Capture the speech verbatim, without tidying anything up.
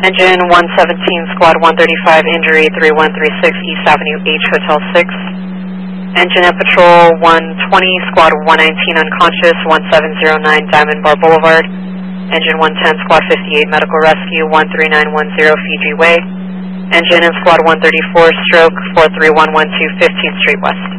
Engine one seventeen, Squad one thirty-five, injury three one three six, East Avenue H, Hotel six. Engine at Patrol one twenty, Squad one nineteen, unconscious, one seven zero nine, Diamond Bar Boulevard. Engine one ten, Squad fifty-eight, Medical Rescue, one three nine one zero, Fiji Way. Engine in Squad one thirty-four, stroke four three one one two, fifteenth Street West.